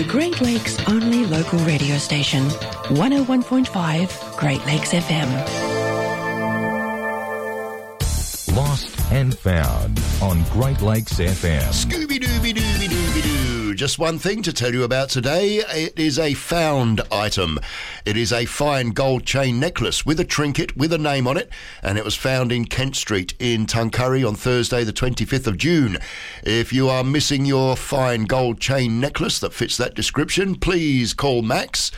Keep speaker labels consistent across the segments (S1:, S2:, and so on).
S1: Great Lakes' only local radio station, 101.5 Great Lakes FM.
S2: Lost and Found on Great Lakes FM.
S3: Scooby-Dooby-Dooby-Dooby-Doo. Just one thing to tell you about today. It is a found item. It is a fine gold chain necklace with a trinket with a name on it, and it was found in Kent Street in Tuncurry on Thursday the 25th of June. If you are missing your fine gold chain necklace that fits that description, please call Max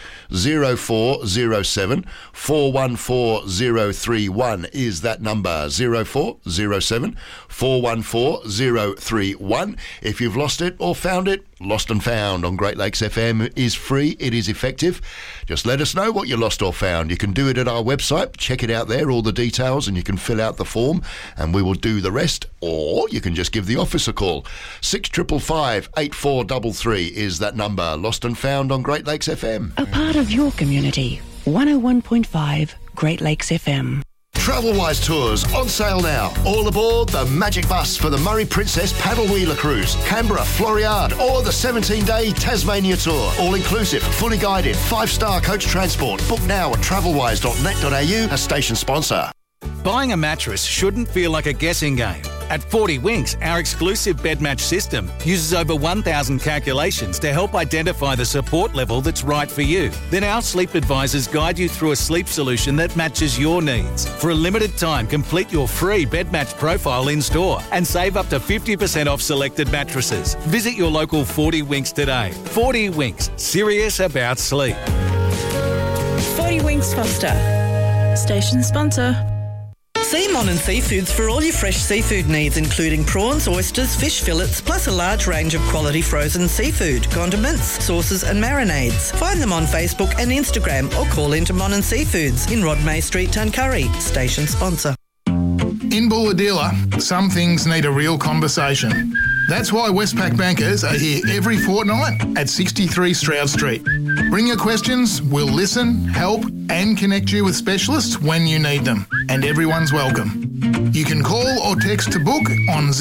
S3: 0407 414 031 is that number, 0407 414 031. If you've lost it or found it, Lost and Found on Great Lakes FM is free. It is effective. Just let us know what you lost or found. You can do it at our website. Check it out there, all the details, and you can fill out the form and we will do the rest. Or you can just give the office a call. 6555 8433 is that number. Lost and Found on Great Lakes FM.
S1: A part of your community, 101.5 Great Lakes FM.
S3: Travelwise Tours on sale now. All aboard the Magic Bus for the Murray Princess Paddle Wheeler Cruise, Canberra, Floriade, or the 17-day Tasmania Tour. All inclusive, fully guided, 5-star coach transport. Book now at travelwise.net.au, a station sponsor.
S4: Buying a mattress shouldn't feel like a guessing game. At 40 Winks, our exclusive bed match system uses over 1,000 calculations to help identify the support level that's right for you. Then our sleep advisors guide you through a sleep solution that matches your needs. For a limited time, complete your free bed match profile in store and save up to 50% off selected mattresses. Visit your local 40 Winks today. 40 Winks, serious about sleep.
S5: 40 Winks Foster, station sponsor.
S6: See Monin Seafoods for all your fresh seafood needs, including prawns, oysters, fish fillets, plus a large range of quality frozen seafood, condiments, sauces and marinades. Find them on Facebook and Instagram or call into Monin Seafoods in Rodmay Street, Tuncurry. Station sponsor.
S7: In Bulahdelah, some things need a real conversation. That's why Westpac bankers are here every fortnight at 63 Stroud Street. Bring your questions, we'll listen, help and connect you with specialists when you need them. And everyone's welcome. You can call or text to book on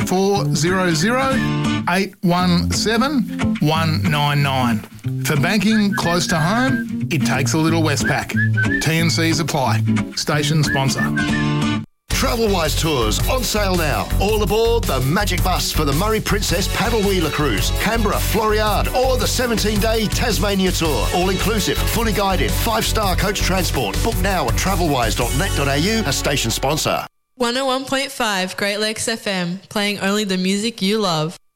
S7: 0400 817 199. For banking close to home, it takes a little Westpac. T&Cs apply. Station sponsor.
S3: Travelwise Tours on sale now. All aboard the Magic Bus for the Murray Princess Paddle Wheeler Cruise, Canberra, Floriade, or the 17-day Tasmania Tour. All inclusive, fully guided, 5-star coach transport. Book now at travelwise.net.au, a station sponsor.
S8: 101.5 Great Lakes FM, playing only the music you love.